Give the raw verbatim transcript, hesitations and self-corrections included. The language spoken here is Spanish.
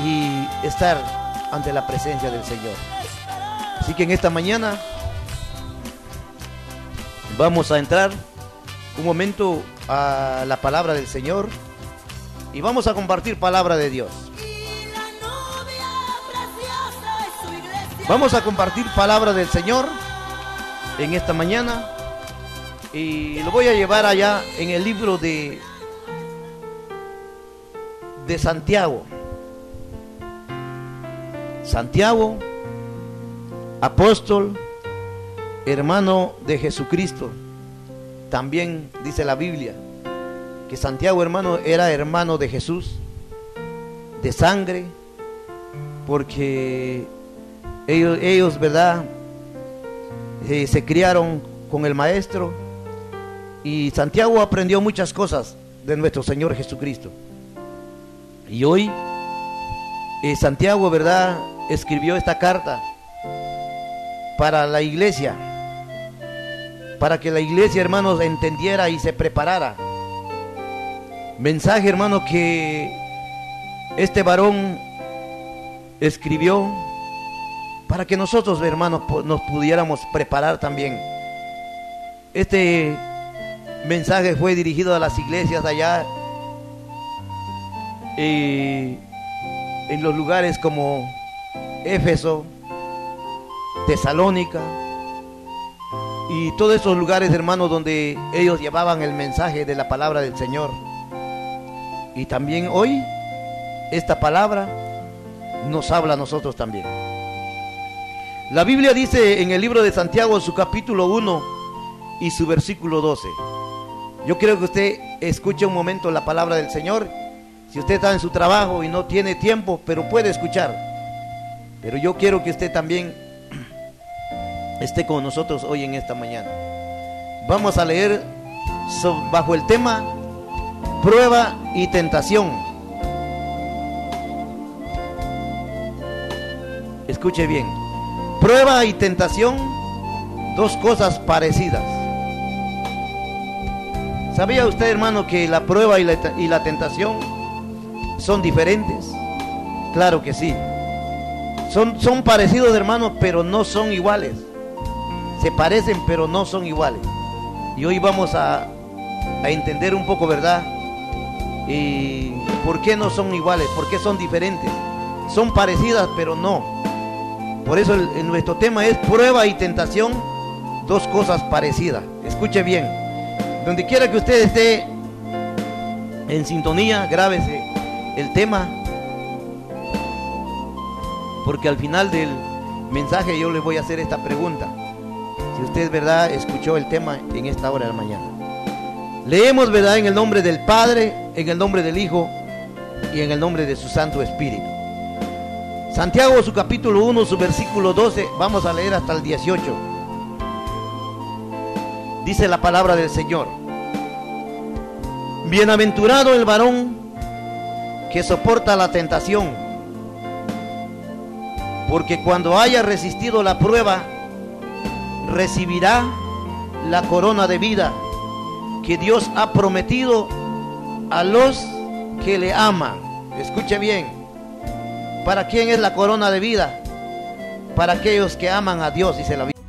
y estar ante la presencia del Señor. Así que en esta mañana vamos a entrar un momento a la palabra del Señor y vamos a compartir palabra de Dios. Vamos a compartir palabra del Señor en esta mañana y lo voy a llevar allá en el libro de de Santiago. Santiago, apóstol, hermano de Jesucristo. También dice la Biblia que Santiago, hermano, era hermano de Jesús, de sangre, porque ellos, ellos ¿verdad? Eh, se criaron con el maestro y Santiago aprendió muchas cosas de nuestro Señor Jesucristo. Y hoy eh, Santiago, ¿verdad?, escribió esta carta para la iglesia, para que la iglesia, hermanos, entendiera y se preparara. Mensaje, hermano, que este varón escribió para que nosotros, hermanos, nos pudiéramos preparar también. Este mensaje fue dirigido a las iglesias allá eh, en los lugares como Éfeso, Tesalónica y todos esos lugares, hermanos, donde ellos llevaban el mensaje de la palabra del Señor. Y también hoy esta palabra nos habla a nosotros también. La Biblia dice en el libro de Santiago, su capítulo uno y su versículo doce. Yo quiero que usted escuche un momento la palabra del Señor. Si usted está en su trabajo y no tiene tiempo, pero puede escuchar. Pero yo quiero que usted también esté con nosotros hoy en esta mañana. Vamos a leer bajo el tema prueba y tentación. Escuche bien. Prueba y tentación, dos cosas parecidas. ¿Sabía usted, hermano, que la prueba y la, y la tentación son diferentes? Claro que sí. Son, son parecidos, hermanos, pero no son iguales. Se parecen, pero no son iguales. Y hoy vamos a, a entender un poco, ¿verdad? Y por qué no son iguales, por qué son diferentes. Son parecidas, pero no. Por eso el, el, nuestro tema es prueba y tentación, dos cosas parecidas. Escuche bien. Donde quiera que usted esté en sintonía, grábese el tema, porque al final del mensaje yo le voy a hacer esta pregunta. Si usted, ¿verdad?, escuchó el tema en esta hora de la mañana. Leemos, ¿verdad?, en el nombre del Padre, en el nombre del Hijo y en el nombre de su Santo Espíritu. Santiago, su capítulo uno, su versículo doce, vamos a leer hasta el dieciocho. Dice la palabra del Señor: bienaventurado el varón que soporta la tentación, porque cuando haya resistido la prueba, recibirá la corona de vida que Dios ha prometido a los que le aman. Escuche bien. ¿Para quién es la corona de vida? Para aquellos que aman a Dios, dice la Biblia.